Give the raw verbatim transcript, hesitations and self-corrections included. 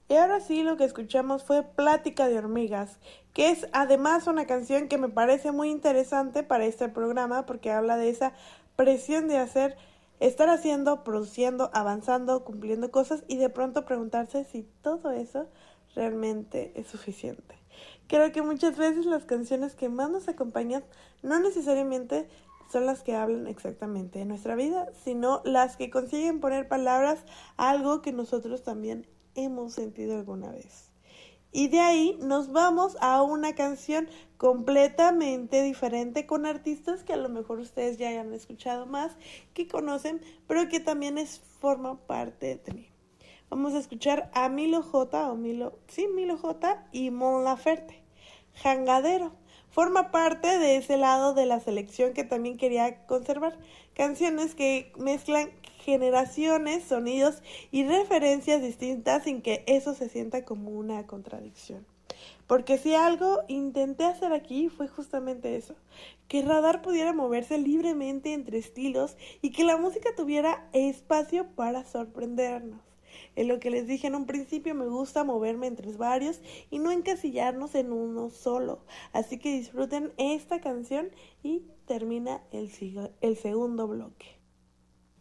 Y ahora sí, lo que escuchamos fue Plática de Hormigas, que es además una canción que me parece muy interesante para este programa porque habla de esa presión de hacer, estar haciendo, produciendo, avanzando, cumpliendo cosas y de pronto preguntarse si todo eso realmente es suficiente. Creo que muchas veces las canciones que más nos acompañan no necesariamente son las que hablan exactamente de nuestra vida, sino las que consiguen poner palabras a algo que nosotros también hemos sentido alguna vez. Y de ahí nos vamos a una canción completamente diferente con artistas que a lo mejor ustedes ya hayan escuchado más, que conocen, pero que también es, forma parte de mí. Vamos a escuchar a Milo J o Milo, sí, Milo J y Mon Laferte. Jangadero. Forma parte de ese lado de la selección que también quería conservar. Canciones que mezclan generaciones, sonidos y referencias distintas sin que eso se sienta como una contradicción. Porque si algo intenté hacer aquí fue justamente eso, que Radar pudiera moverse libremente entre estilos y que la música tuviera espacio para sorprendernos. En lo que les dije en un principio, me gusta moverme entre varios y no encasillarnos en uno solo. Así que disfruten esta canción y termina el, el segundo bloque.